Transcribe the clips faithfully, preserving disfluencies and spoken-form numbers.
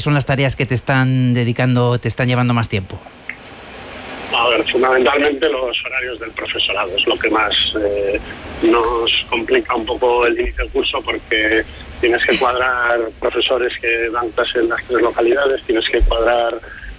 son las tareas que te están dedicando, te están llevando más tiempo? A ver, fundamentalmente los horarios del profesorado es lo que más eh, nos complica un poco el inicio del curso, porque tienes que cuadrar profesores que dan clases en las tres localidades, tienes que cuadrar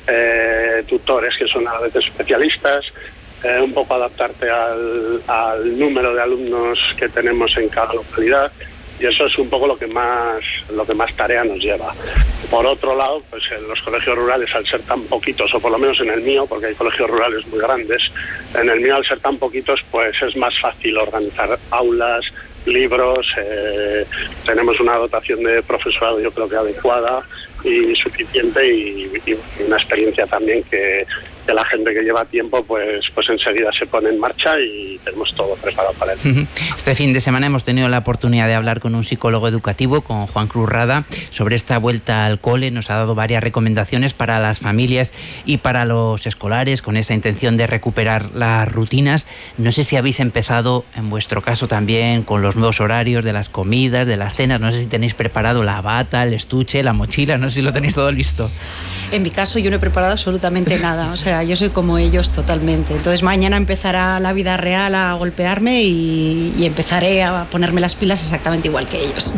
eh, tutores que son a veces especialistas, eh, un poco adaptarte al, al número de alumnos que tenemos en cada localidad, y eso es un poco lo que más lo que más tarea nos lleva. Por otro lado, pues en los colegios rurales, al ser tan poquitos, o por lo menos en el mío, porque hay colegios rurales muy grandes, en el mío al ser tan poquitos, pues es más fácil organizar aulas, libros, eh, tenemos una dotación de profesorado yo creo que adecuada y suficiente, y, y una experiencia también que, que la gente que lleva tiempo pues pues enseguida se pone en marcha y tenemos todo preparado para él. Este fin de semana hemos tenido la oportunidad de hablar con un psicólogo educativo, con Juan Cruz Rada, sobre esta vuelta al cole. Nos ha dado varias recomendaciones para las familias y para los escolares, con esa intención de recuperar las rutinas. No sé si habéis empezado, en vuestro caso también, con los nuevos horarios de las comidas, de las cenas. No sé si tenéis preparado la bata, el estuche, la mochila, no sé si lo tenéis todo listo. En mi caso yo no he preparado absolutamente nada, o sea, yo soy como ellos totalmente. Entonces mañana empezará la vida real a golpearme y, y empezaré a ponerme las pilas exactamente igual que ellos.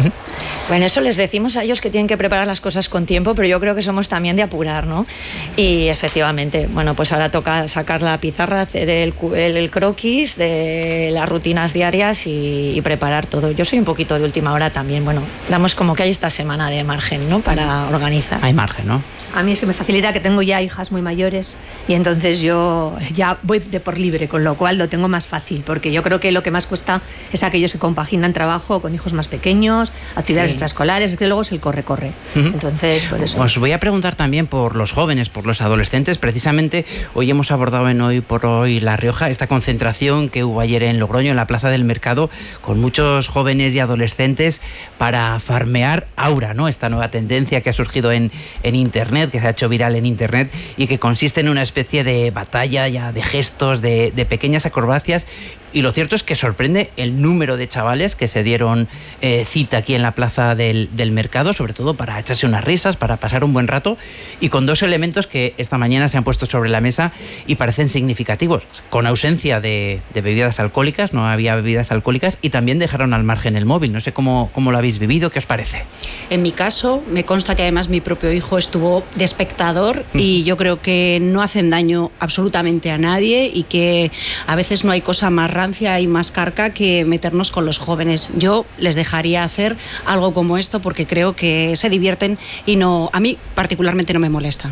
Bueno, eso les decimos a ellos que tienen que preparar las cosas con tiempo, pero yo creo que somos también de apurar, ¿no? Y efectivamente, bueno, pues ahora toca sacar la pizarra, hacer el, el, el croquis de las rutinas diarias y, y preparar todo. Yo soy un poquito de última hora también, bueno, damos como que hay esta semana de margen, ¿no? Para organizar. Hay margen, ¿no? A mí es que me facilita que tengo ya hijas muy mayores y entonces yo ya voy de por libre, con lo cual lo tengo más fácil, porque yo creo que lo que más cuesta es aquellos que compaginan trabajo con hijos más pequeños, actividades sí. extraescolares, es que luego es el corre-corre. Uh-huh. Entonces, por eso. Os voy a preguntar también por los jóvenes, por los adolescentes. Precisamente hoy hemos abordado en Hoy por Hoy La Rioja esta concentración que hubo ayer en Logroño, en la Plaza del Mercado, con muchos jóvenes y adolescentes para farmear Aura, ¿no? Esta nueva tendencia que ha surgido en, en Internet, que se ha hecho viral en Internet y que consiste en una especie de batalla ya de gestos, de, de pequeñas acrobacias. Y lo cierto es que sorprende el número de chavales que se dieron eh, cita aquí en la Plaza del, del Mercado, sobre todo para echarse unas risas, para pasar un buen rato, y con dos elementos que esta mañana se han puesto sobre la mesa y parecen significativos. Con ausencia de, de bebidas alcohólicas, no había bebidas alcohólicas, y también dejaron al margen el móvil. No sé cómo, cómo lo habéis vivido, ¿qué os parece? En mi caso, me consta que además mi propio hijo estuvo de espectador y yo creo que no hacen daño absolutamente a nadie y que a veces no hay cosa más rara y más carca que meternos con los jóvenes. Yo les dejaría hacer algo como esto porque creo que se divierten y no, a mí particularmente no me molesta.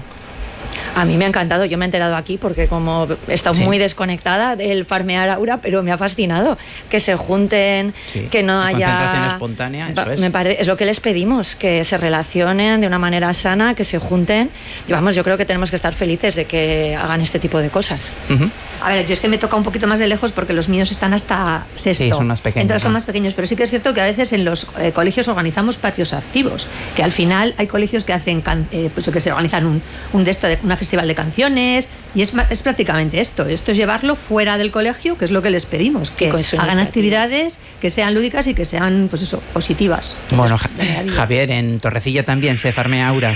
A mí me ha encantado, yo me he enterado aquí porque como he estado sí. muy desconectada del farmear Aura, pero me ha fascinado que se junten, sí. que no haya... Concentración espontánea, eso es. Me parece, es lo que les pedimos, que se relacionen de una manera sana, que se junten. Y vamos, yo creo que tenemos que estar felices de que hagan este tipo de cosas. Uh-huh. A ver, yo es que me toca un poquito más de lejos porque los míos están hasta sexto. Sí, son más pequeños. Entonces son ¿no? más pequeños, pero sí que es cierto que a veces en los eh, colegios organizamos patios activos, que al final hay colegios que hacen, can- eh, pues que se organizan un, un de esto, de una festival de canciones, y es, es prácticamente esto, esto es llevarlo fuera del colegio, que es lo que les pedimos, que hagan actividades que sean lúdicas y que sean, pues eso, positivas. Bueno, ja- Javier, en Torrecilla también se farmea Aura.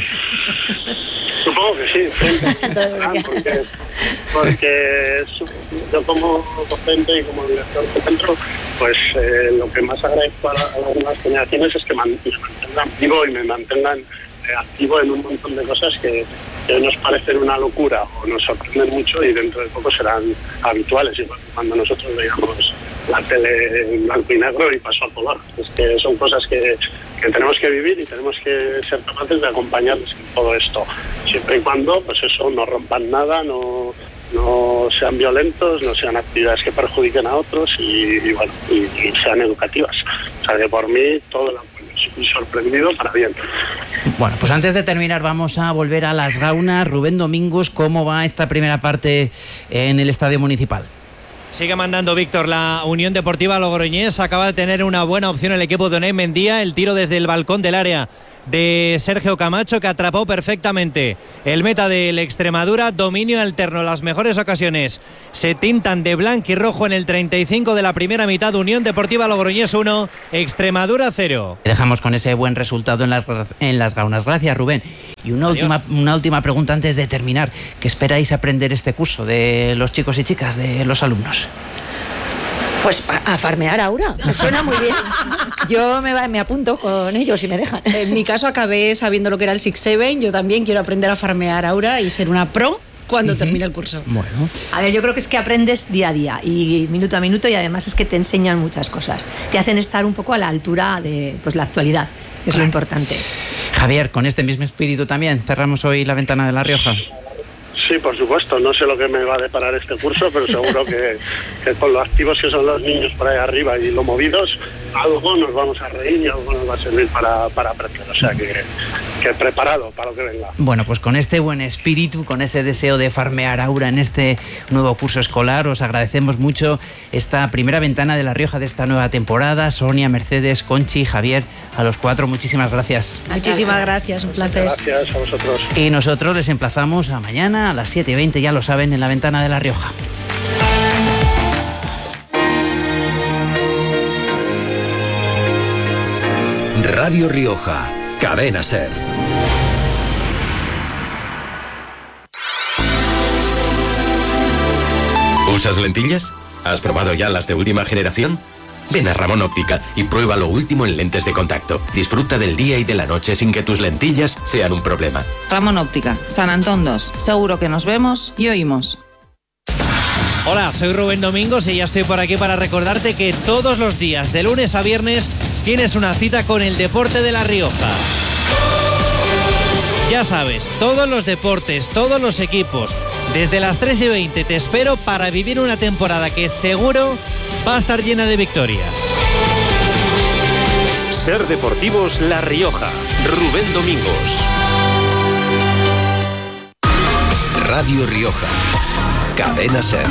Supongo que sí, porque, porque yo como docente y como director de centro, pues eh, lo que más agradezco a, la, a las nuevas generaciones es que man, me mantengan vivo y me mantengan eh, activo en un montón de cosas que, que nos parecen una locura o nos sorprenden mucho y dentro de poco serán habituales. Y cuando nosotros veíamos la tele en blanco y negro y pasó a color, es que son cosas que, que tenemos que vivir y tenemos que ser capaces de acompañarles en todo esto, siempre y cuando pues eso no rompan nada, no no sean violentos, no sean actividades que perjudiquen a otros y, y bueno y, y sean educativas. O sea que por mí todo el apoyo, estoy sorprendido para bien. Bueno, pues antes de terminar vamos a volver a Las Gaunas. Rubén Domingos, ¿cómo va esta primera parte en el Estadio Municipal? Sigue mandando Víctor. La Unión Deportiva Logroñés acaba de tener una buena opción el equipo de Unai Mendía, el tiro desde el balcón del área de Sergio Camacho, que atrapó perfectamente el meta del Extremadura. Dominio alterno, las mejores ocasiones se tintan de blanco y rojo en el treinta y cinco de la primera mitad. Unión Deportiva Logroñés uno, Extremadura cero. Dejamos con ese buen resultado en las, en las gaunas. Gracias, Rubén. Y una última, una última pregunta antes de terminar. ¿Qué esperáis aprender este curso de los chicos y chicas, de los alumnos? Pues a, a farmear Aura, me suena muy bien. Yo me, va, me apunto con ellos si me dejan. En mi caso acabé sabiendo lo que era el Six Seven. Yo también quiero aprender a farmear Aura y ser una pro cuando uh-huh. termine el curso. Bueno. A ver, yo creo que es que aprendes día a día y minuto a minuto, y además es que te enseñan muchas cosas. Te hacen estar un poco a la altura de pues, la actualidad, que es claro. lo importante. Javier, con este mismo espíritu también cerramos hoy la ventana de La Rioja. Sí, por supuesto. No sé lo que me va a deparar este curso, pero seguro que, que con lo activos que son los niños por ahí arriba y lo movidos, algo nos vamos a reír y algo nos va a servir para, para aprender. O sea que, que preparado para lo que venga. Bueno, pues con este buen espíritu, con ese deseo de farmear Aura en este nuevo curso escolar, os agradecemos mucho esta primera ventana de La Rioja de esta nueva temporada. Sonia, Mercedes, Conchi, Javier, a los cuatro, muchísimas gracias. Muchísimas gracias, un placer. Gracias a vosotros. Y nosotros les emplazamos a mañana a las siete y veinte, ya lo saben, en la ventana de La Rioja. Radio Rioja, Cadena SER. ¿Usas lentillas? ¿Has probado ya las de última generación? Ven a Ramón Óptica y prueba lo último en lentes de contacto. Disfruta del día y de la noche sin que tus lentillas sean un problema. Ramón Óptica, San Antón dos. Seguro que nos vemos y oímos. Hola, soy Rubén Domingos y ya estoy por aquí para recordarte que todos los días, de lunes a viernes, tienes una cita con el deporte de La Rioja. Ya sabes, todos los deportes, todos los equipos, desde las tres y veinte te espero para vivir una temporada que seguro va a estar llena de victorias. SER Deportivos La Rioja, Rubén Domingos. Radio Rioja, Cadena SER.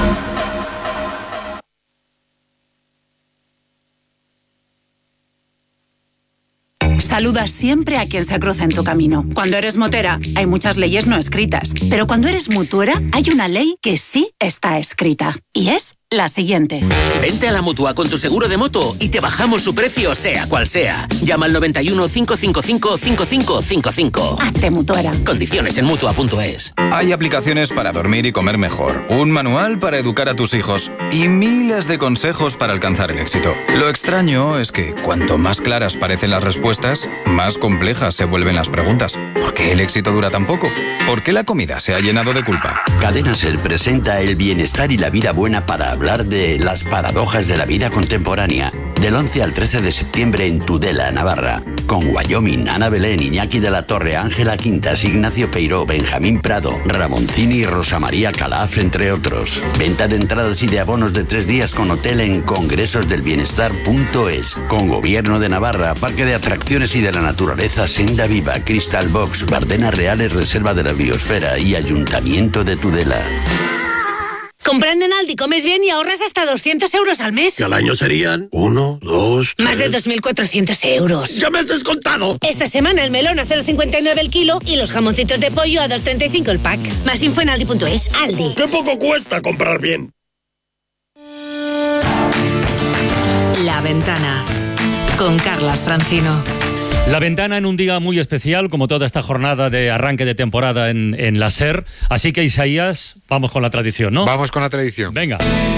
Saluda siempre a quien se cruza en tu camino. Cuando eres motera, hay muchas leyes no escritas. Pero cuando eres mutuera, hay una ley que sí está escrita. Y es la siguiente. Vente a la Mutua con tu seguro de moto y te bajamos su precio, sea cual sea. Llama al noventa y uno, cinco cinco cinco, cinco cinco cinco cinco. Hazte mutuera. Condiciones en Mutua punto es. Hay aplicaciones para dormir y comer mejor, un manual para educar a tus hijos y miles de consejos para alcanzar el éxito. Lo extraño es que cuanto más claras parecen las respuestas, más complejas se vuelven las preguntas. ¿Por qué el éxito dura tan poco? ¿Por qué la comida se ha llenado de culpa? Cadena SER presenta el bienestar y la vida buena para hablar de las paradojas de la vida contemporánea. Del once al trece de septiembre en Tudela, Navarra. Con Wyoming, Ana Belén, Iñaki de la Torre, Ángela Quintas, Ignacio Peiró, Benjamín Prado, Ramoncini y Rosa María Calaf, entre otros. Venta de entradas y de abonos de tres días con hotel en congresos del bienestar punto es. Con Gobierno de Navarra, Parque de Atracciones y de la Naturaleza, Senda Viva, Crystal Box, Bardenas Reales, Reserva de la Biosfera y Ayuntamiento de Tudela. Comprando en Aldi comes bien y ahorras hasta doscientos euros al mes. Que al año serían uno, dos, tres... Más de dos mil cuatrocientos euros. ¡Ya me has descontado! Esta semana el melón a cero coma cincuenta y nueve el kilo y los jamoncitos de pollo a dos coma treinta y cinco el pack. Más info en aldi punto es. Aldi. ¡Qué poco cuesta comprar bien! La Ventana, con Carlas Francino. La Ventana en un día muy especial, como toda esta jornada de arranque de temporada en, en la SER. Así que, Isaías, vamos con la tradición, ¿no? Vamos con la tradición. Venga.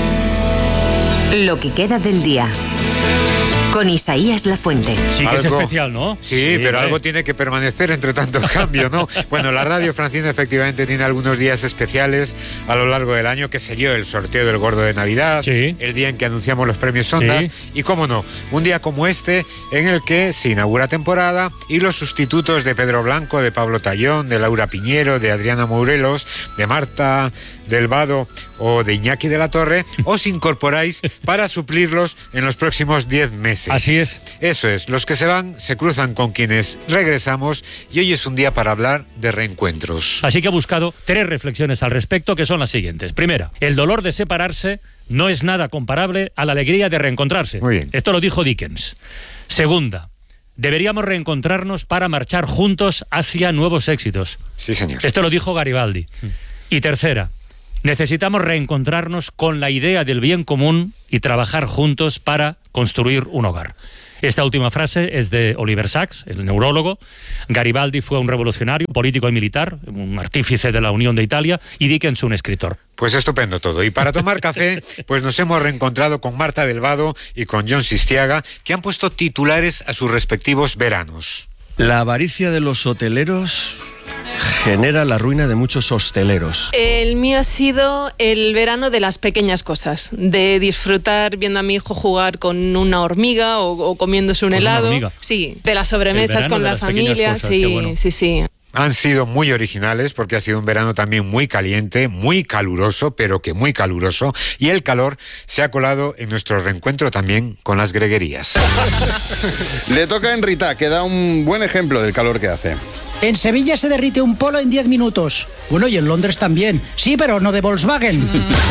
Lo que queda del día. Con Isaías Lafuente. Sí que es especial, ¿no? Sí, sí pero eh. algo tiene que permanecer entre tanto cambio, ¿no? Bueno, la radio Francino efectivamente tiene algunos días especiales a lo largo del año, que se dio el sorteo del Gordo de Navidad, sí. el día en que anunciamos los premios Ondas, sí. y cómo no, un día como este en el que se inaugura temporada y los sustitutos de Pedro Blanco, de Pablo Tallón, de Laura Piñero, de Adriana Morelos, de Marta del Vado o de Iñaki de la Torre, os incorporáis para suplirlos en los próximos diez meses. Así es. Eso es, los que se van se cruzan con quienes regresamos y hoy es un día para hablar de reencuentros. Así que he buscado tres reflexiones al respecto, que son las siguientes. Primera, el dolor de separarse no es nada comparable a la alegría de reencontrarse. Muy bien. Esto lo dijo Dickens. Segunda, deberíamos reencontrarnos para marchar juntos hacia nuevos éxitos. Sí, señor. Esto lo dijo Garibaldi. Y tercera, necesitamos reencontrarnos con la idea del bien común y trabajar juntos para construir un hogar. Esta última frase es de Oliver Sacks, el neurólogo. Garibaldi fue un revolucionario, político y militar, un artífice de la Unión de Italia, y Dickens un escritor. Pues estupendo todo. Y para tomar café, pues nos hemos reencontrado con Marta del Vado y con John Sistiaga, que han puesto titulares a sus respectivos veranos. La avaricia de los hoteleros genera la ruina de muchos hosteleros. El mío ha sido el verano de las pequeñas cosas, de disfrutar viendo a mi hijo jugar con una hormiga o, o comiéndose un ¿Con helado. una hormiga? Sí, de las sobremesas con la familia. Cosas, sí, bueno. sí, sí. Han sido muy originales porque ha sido un verano también muy caliente, muy caluroso, pero que muy caluroso, y el calor se ha colado en nuestro reencuentro también con las greguerías. Le toca a Enrita, que da un buen ejemplo del calor que hace. En Sevilla se derrite un polo en diez minutos. Bueno, y en Londres también. Sí, pero no de Volkswagen.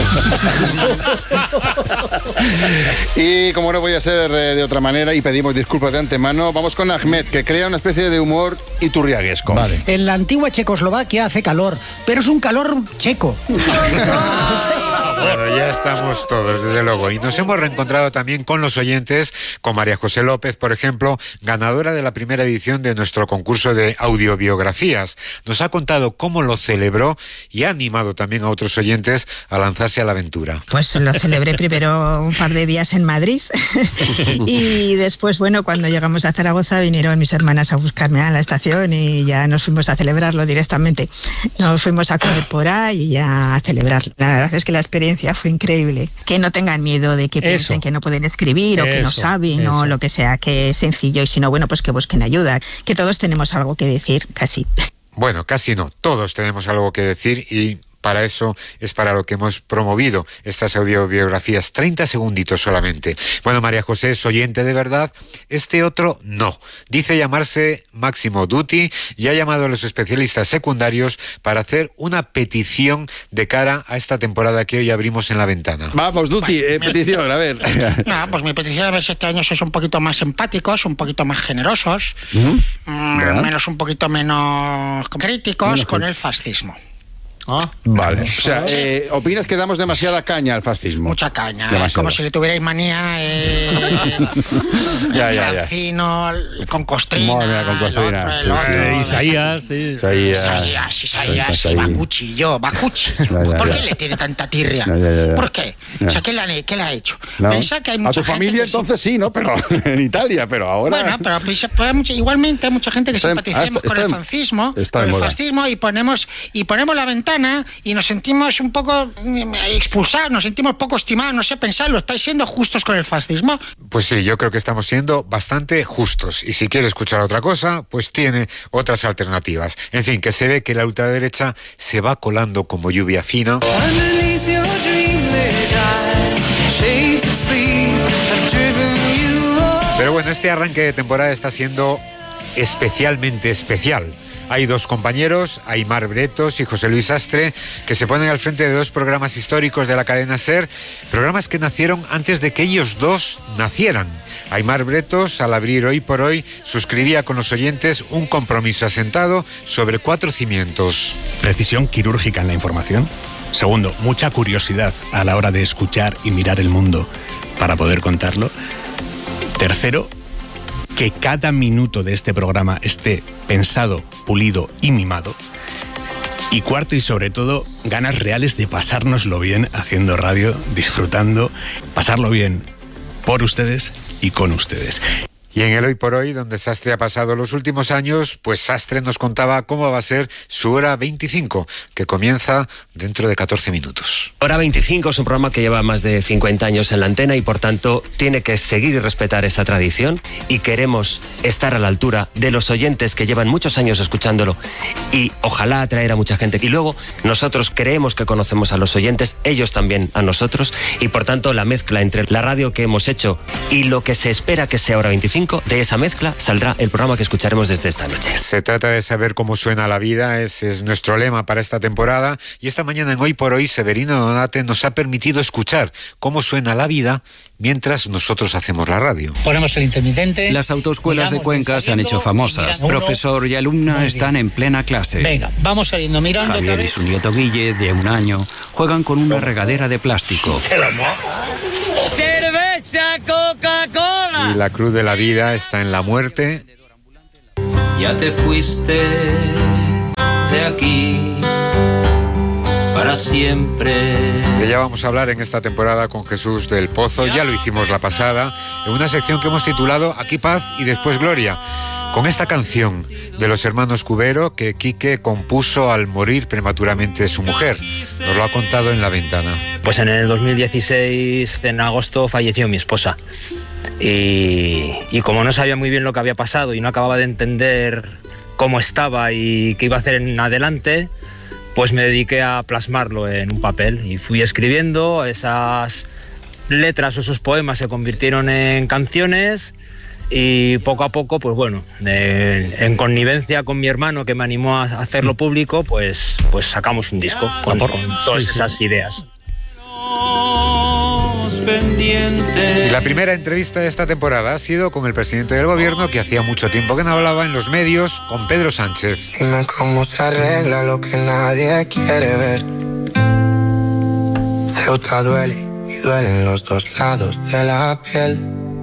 Y como no voy a ser eh, de otra manera, y pedimos disculpas de antemano, vamos con Ahmed, que crea una especie de humor iturriaguesco. Vale. En la antigua Checoslovaquia hace calor, pero es un calor checo. Bueno, ya estamos todos, desde luego. Y nos hemos reencontrado también con los oyentes, con María José López, por ejemplo, ganadora de la primera edición de nuestro concurso de audiobiografías. Nos ha contado cómo lo celebró y ha animado también a otros oyentes a lanzarse a la aventura. Pues lo celebré primero un par de días en Madrid y después, bueno, cuando llegamos a Zaragoza vinieron mis hermanas a buscarme a la estación y ya nos fuimos a celebrarlo directamente. Nos fuimos a comer por ahí y ya a celebrar. La verdad es que la experiencia fue increíble. Que no tengan miedo de que eso. piensen que no pueden escribir o eso, que no saben eso. o lo que sea, que es sencillo, y si no, bueno, pues que busquen ayuda. Que todos tenemos algo que decir, casi. Bueno, casi no. Todos tenemos algo que decir y para eso es para lo que hemos promovido estas audiobiografías. treinta segunditos solamente. Bueno, María José es oyente de verdad. Este otro no. Dice llamarse Máximo Dutti y ha llamado a los especialistas secundarios para hacer una petición de cara a esta temporada que hoy abrimos en La Ventana. Vamos, Dutti, eh, petición, a ver. No, pues mi petición es ver si este año sois un poquito más empáticos, un poquito más generosos, ¿Mm? Mm, menos un poquito menos críticos menos con que... el fascismo. Ah, vale. O sea, eh, ¿opinas que damos demasiada caña al fascismo? Mucha caña. Demasiada. Como si le tuvierais manía eh, ya, ya, Francino, ya. con Costrina. Madre mía, con Costrina. El otro, el otro, sí, Isaías, sí. Isaías, Isaías, Isaías y Bakuchi. Yo, Bakuchi. ¿Por qué le tiene tanta tirria? Ya, ya, ya. ¿Por qué? Ya. O sea, ¿qué le, ha, qué le ha hecho? No. Pensa que hay mucha a tu familia gente entonces sí, ¿no? Pero en Italia, pero ahora... Bueno, pero pues, pues, mucha, igualmente hay mucha gente que simpaticemos con el fascismo, con el fascismo y ponemos, y ponemos La Ventana y nos sentimos un poco expulsados, nos sentimos poco estimados, no sé pensarlo. ¿Estáis siendo justos con el fascismo? Pues sí, yo creo que estamos siendo bastante justos. Y si quiere escuchar otra cosa, pues tiene otras alternativas. En fin, que se ve que la ultraderecha se va colando como lluvia fina. Pero bueno, este arranque de temporada está siendo especialmente especial. Hay dos compañeros, Aimar Bretos y José Luis Astre, que se ponen al frente de dos programas históricos de la cadena SER, programas que nacieron antes de que ellos dos nacieran. Aimar Bretos, al abrir Hoy por Hoy, suscribía con los oyentes un compromiso asentado sobre cuatro cimientos. Precisión quirúrgica en la información. Segundo, mucha curiosidad a la hora de escuchar y mirar el mundo para poder contarlo. Tercero, que cada minuto de este programa esté pensado, pulido y mimado. Y cuarto y sobre todo, ganas reales de pasárnoslo bien haciendo radio, disfrutando, pasarlo bien por ustedes y con ustedes. Y en el Hoy por Hoy, donde Sastre ha pasado los últimos años, pues Sastre nos contaba cómo va a ser su hora veinticinco, que comienza dentro de catorce minutos. Hora veinticinco es un programa que lleva más de cincuenta años en la antena y por tanto tiene que seguir y respetar esa tradición, y queremos estar a la altura de los oyentes que llevan muchos años escuchándolo y ojalá atraer a mucha gente. Y luego nosotros creemos que conocemos a los oyentes, ellos también a nosotros, y por tanto la mezcla entre la radio que hemos hecho y lo que se espera que sea Hora veinticinco, de esa mezcla saldrá el programa que escucharemos desde esta noche. Se trata de saber cómo suena la vida, ese es nuestro lema para esta temporada, y esta mañana en Hoy por Hoy Severino Donate nos ha permitido escuchar cómo suena la vida mientras nosotros hacemos la radio. Ponemos el intermitente. Las autoescuelas de Cuenca se han hecho famosas. Profesor y alumna están en plena clase. Venga, vamos saliendo mirando. Javier y su nieto Guille, de un año, juegan con una regadera de plástico. ¡Cerveza, Coca-Cola! Y la cruz de la vida está en la muerte. Ya te fuiste de aquí para siempre. De ella vamos a hablar en esta temporada con Jesús del Pozo. Ya lo hicimos la pasada, en una sección que hemos titulado Aquí paz y después gloria, con esta canción de los hermanos Cubero que Quique compuso al morir prematuramente su mujer. Nos lo ha contado en La Ventana. Pues en el dos mil dieciséis, en agosto, falleció mi esposa. Y, y como no sabía muy bien lo que había pasado y no acababa de entender cómo estaba y qué iba a hacer en adelante, pues me dediqué a plasmarlo en un papel y fui escribiendo. Esas letras o esos poemas se convirtieron en canciones y poco a poco, pues bueno, de, en connivencia con mi hermano que me animó a hacerlo público, pues, pues sacamos un disco con, con todas esas ideas. Y la primera entrevista de esta temporada ha sido con el presidente del gobierno, que hacía mucho tiempo que no hablaba en los medios, con Pedro Sánchez. Dime cómo se arregla lo que nadie quiere ver. Ceuta duele y duelen los dos lados de la piel.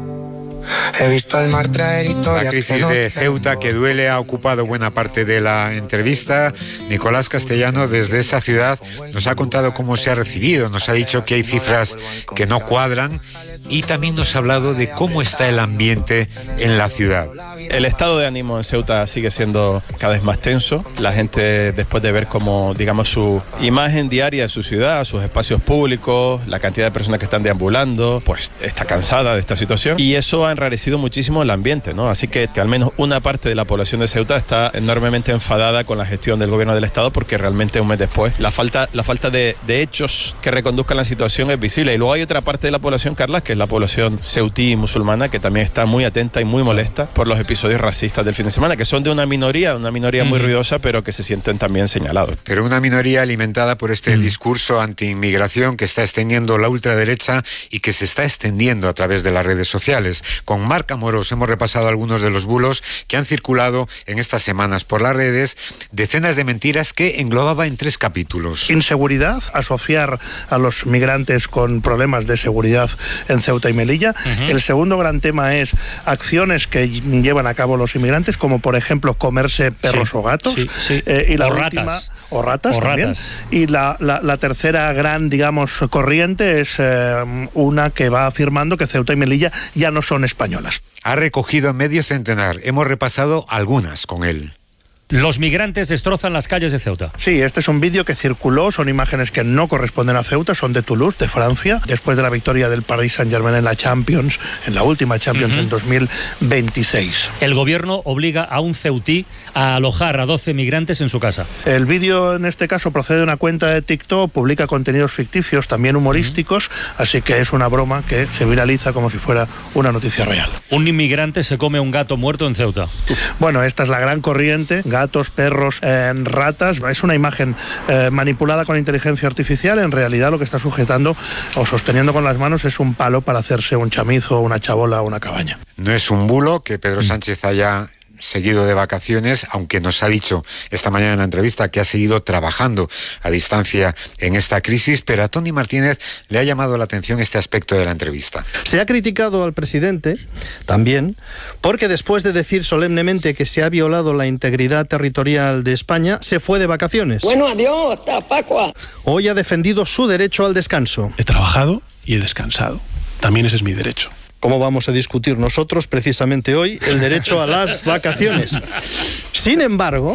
He visto al mar traer historias. La crisis de Ceuta, que duele, ha ocupado buena parte de la entrevista. Nicolás Castellano, desde esa ciudad, nos ha contado cómo se ha recibido, nos ha dicho que hay cifras que no cuadran y también nos ha hablado de cómo está el ambiente en la ciudad. El estado de ánimo en Ceuta sigue siendo cada vez más tenso. La gente, después de ver cómo, digamos, su imagen diaria de su ciudad, sus espacios públicos, la cantidad de personas que están deambulando, pues está cansada de esta situación y eso ha enrarecido muchísimo el ambiente, ¿no? Así que, que al menos una parte de la población de Ceuta está enormemente enfadada con la gestión del gobierno del Estado, porque realmente un mes después la falta, la falta de, de hechos que reconduzcan la situación es visible. Y luego hay otra parte de la población, Carla, que es la población ceutí y musulmana, que también está muy atenta y muy molesta por los episodios racistas del fin de semana, que son de una minoría, una minoría muy ruidosa, pero que se sienten también señalados. Pero una minoría alimentada por este mm. discurso anti-inmigración que está extendiendo la ultraderecha y que se está extendiendo a través de las redes sociales. Con Marc Amorós hemos repasado algunos de los bulos que han circulado en estas semanas por las redes, decenas de mentiras que englobaba en tres capítulos. Inseguridad, asociar a los migrantes con problemas de seguridad en Ceuta y Melilla. Uh-huh. El segundo gran tema es acciones que llevan a cabo los inmigrantes, como por ejemplo comerse perros sí, o gatos. Sí, sí. Eh, y la o última, ratas. O ratas o también. Ratas. Y la, la, la tercera gran, digamos, corriente es eh, una que va afirmando que Ceuta y Melilla ya no son españolas. Ha recogido medio centenar. Hemos repasado algunas con él. Los migrantes destrozan las calles de Ceuta. Sí, este es un vídeo que circuló, son imágenes que no corresponden a Ceuta, son de Toulouse, de Francia, después de la victoria del Paris Saint-Germain en la Champions, en la última Champions uh-huh. en dos mil veintiséis. El gobierno obliga a un ceutí a alojar a doce migrantes en su casa. El vídeo, en este caso, procede de una cuenta de TikTok, publica contenidos ficticios, también humorísticos, uh-huh. así que es una broma que se viraliza como si fuera una noticia real. Un inmigrante se come un gato muerto en Ceuta. Bueno, esta es la gran corriente, gatos, perros, eh, ratas. Es una imagen eh, manipulada con inteligencia artificial. En realidad lo que está sujetando o sosteniendo con las manos es un palo para hacerse un chamizo, una chabola o una cabaña. No es un bulo que Pedro Sánchez haya seguido de vacaciones, aunque nos ha dicho esta mañana en la entrevista que ha seguido trabajando a distancia en esta crisis, pero a Tony Martínez le ha llamado la atención este aspecto de la entrevista. Se ha criticado al presidente también porque después de decir solemnemente que se ha violado la integridad territorial de España, se fue de vacaciones. Bueno, adiós, hasta Pascua. Hoy ha defendido su derecho al descanso. He trabajado y he descansado. También ese es mi derecho. ¿Cómo vamos a discutir nosotros precisamente hoy el derecho a las vacaciones? Sin embargo,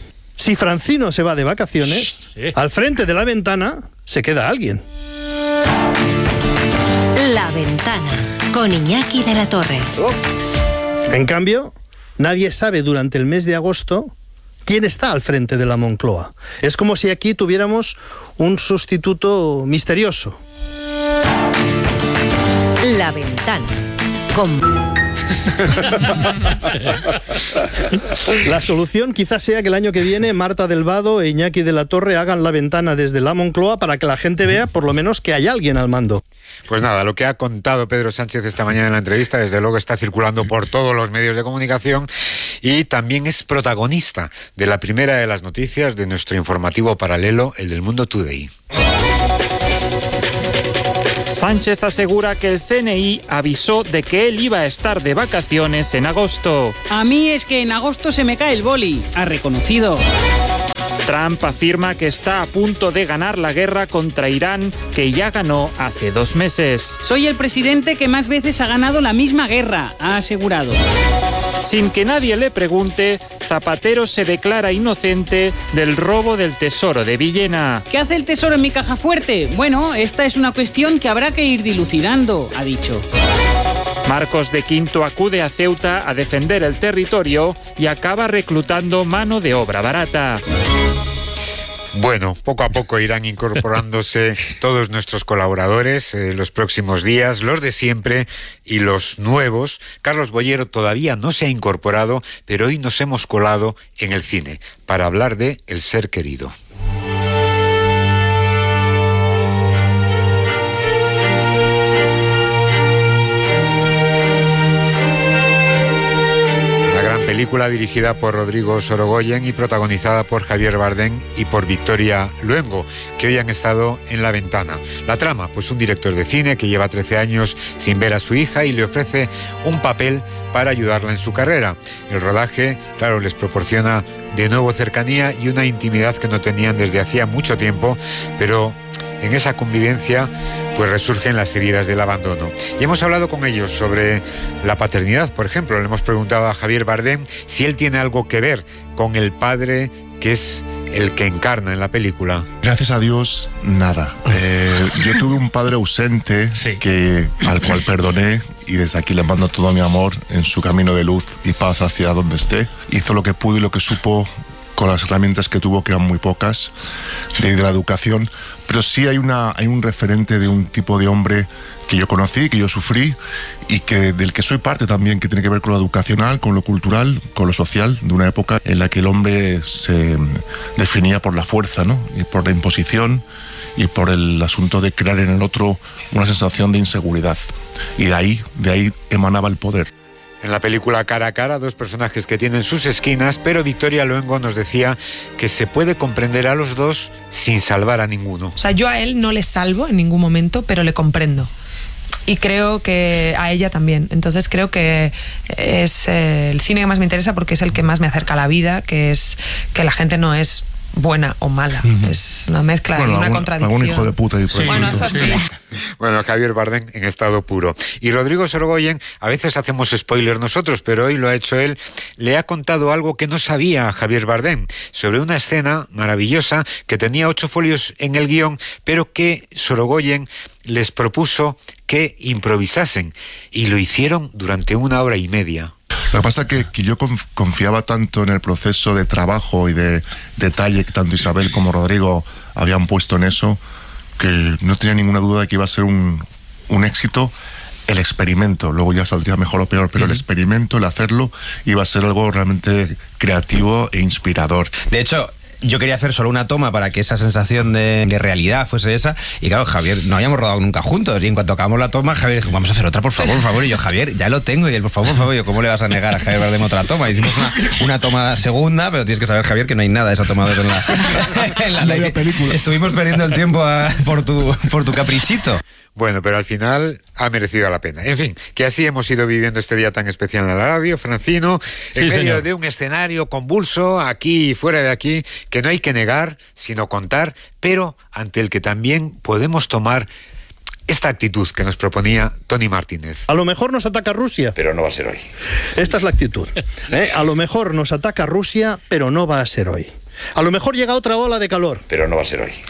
si Francino se va de vacaciones, sí. al frente de La Ventana se queda alguien. La Ventana, con Iñaki de la Torre. Oh. En cambio, nadie sabe durante el mes de agosto quién está al frente de la Moncloa. Es como si aquí tuviéramos un sustituto misterioso. La Ventana. Con... La solución quizás sea que el año que viene Marta del Vado e Iñaki de la Torre hagan La Ventana desde la Moncloa para que la gente vea por lo menos que hay alguien al mando. Pues nada, lo que ha contado Pedro Sánchez esta mañana en la entrevista, desde luego está circulando por todos los medios de comunicación y también es protagonista de la primera de las noticias de nuestro informativo paralelo, el del Mundo Today. Sánchez asegura que el C N I avisó de que él iba a estar de vacaciones en agosto. A mí es que en agosto se me cae el boli, ha reconocido. Trump afirma que está a punto de ganar la guerra contra Irán, que ya ganó hace dos meses. Soy el presidente que más veces ha ganado la misma guerra, ha asegurado. Sin que nadie le pregunte, Zapatero se declara inocente del robo del tesoro de Villena. ¿Qué hace el tesoro en mi caja fuerte? Bueno, esta es una cuestión que habrá que ir dilucidando, ha dicho. Marcos de Quinto acude a Ceuta a defender el territorio y acaba reclutando mano de obra barata. Bueno, poco a poco irán incorporándose todos nuestros colaboradores eh, los próximos días, los de siempre y los nuevos. Carlos Bollero todavía no se ha incorporado, pero hoy nos hemos colado en el cine para hablar de El ser querido. Película dirigida por Rodrigo Sorogoyen y protagonizada por Javier Bardem y por Victoria Luengo, que hoy han estado en La Ventana. La trama, pues un director de cine que lleva trece años sin ver a su hija y le ofrece un papel para ayudarla en su carrera. El rodaje, claro, les proporciona de nuevo cercanía y una intimidad que no tenían desde hacía mucho tiempo, pero en esa convivencia pues resurgen las heridas del abandono. Y hemos hablado con ellos sobre la paternidad, por ejemplo. Le hemos preguntado a Javier Bardem si él tiene algo que ver con el padre que es el que encarna en la película. Gracias a Dios, nada. Eh, yo tuve un padre ausente sí. que, al cual perdoné y desde aquí le mando todo mi amor en su camino de luz y paz hacia donde esté. Hizo lo que pudo y lo que supo con las herramientas que tuvo, que eran muy pocas, de, de la educación, pero sí hay, una, hay un referente de un tipo de hombre que yo conocí, que yo sufrí y que del que soy parte también, que tiene que ver con lo educacional, con lo cultural, con lo social, de una época en la que el hombre se definía por la fuerza, ¿no? Y por la imposición y por el asunto de crear en el otro una sensación de inseguridad. Y de ahí, de ahí emanaba el poder. En la película Cara a Cara, dos personajes que tienen sus esquinas, pero Victoria Luengo nos decía que se puede comprender a los dos sin salvar a ninguno. O sea, yo a él no le salvo en ningún momento, pero le comprendo. Y creo que a ella también. Entonces creo que es eh, el cine que más me interesa porque es el que más me acerca a la vida, que es que la gente no es buena o mala. Uh-huh. Es una mezcla, bueno, y una algún, contradicción. Algún hijo de puta. Y sí. Bueno, eso sí. Bueno, Javier Bardem en estado puro. Y Rodrigo Sorogoyen, a veces hacemos spoiler nosotros, pero hoy lo ha hecho él, le ha contado algo que no sabía Javier Bardem, sobre una escena maravillosa que tenía ocho folios en el guión, pero que Sorogoyen les propuso que improvisasen, y lo hicieron durante una hora y media. Lo que pasa es que, que yo confiaba tanto en el proceso de trabajo y de detalle que tanto Isabel como Rodrigo habían puesto en eso, que no tenía ninguna duda de que iba a ser un, un éxito el experimento. Luego ya saldría mejor o peor, pero uh-huh. el experimento, el hacerlo, iba a ser algo realmente creativo e inspirador. De hecho, yo quería hacer solo una toma para que esa sensación de, de realidad fuese esa, y claro, Javier, no habíamos rodado nunca juntos, y en cuanto acabamos la toma, Javier dijo, vamos a hacer otra, por favor, por favor, y yo, Javier, ya lo tengo, y él, por favor, por favor, yo, ¿cómo le vas a negar a Javier Bardem otra toma? Hicimos una, una toma segunda, pero tienes que saber, Javier, que no hay nada de esa toma en la, en la, la película. Estuvimos perdiendo el tiempo a, por, tu, por tu caprichito. Bueno, pero al final ha merecido la pena. En fin, que así hemos ido viviendo este día tan especial en la radio, Francino, sí, en medio señor. de un escenario convulso, aquí y fuera de aquí, que no hay que negar, sino contar, pero ante el que también podemos tomar esta actitud que nos proponía Tony Martínez. A lo mejor nos ataca Rusia. Pero no va a ser hoy. Esta es la actitud. ¿eh? A lo mejor nos ataca Rusia, pero no va a ser hoy. A lo mejor llega otra ola de calor. Pero no va a ser hoy.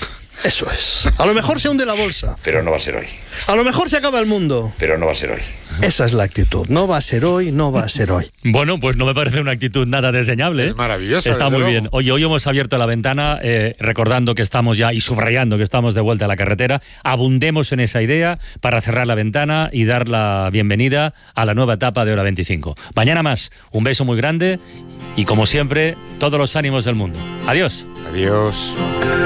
Eso es. A lo mejor se hunde la bolsa. Pero no va a ser hoy. A lo mejor se acaba el mundo. Pero no va a ser hoy. Esa es la actitud. No va a ser hoy, no va a ser hoy. Bueno, pues no me parece una actitud nada desdeñable. ¿eh? Es maravilloso. Está muy luego. bien. Oye, hoy hemos abierto la ventana eh, recordando que estamos ya y subrayando que estamos de vuelta a la carretera. Abundemos en esa idea para cerrar la ventana y dar la bienvenida a la nueva etapa de Hora veinticinco. Mañana más. Un beso muy grande y, como siempre, todos los ánimos del mundo. Adiós. Adiós.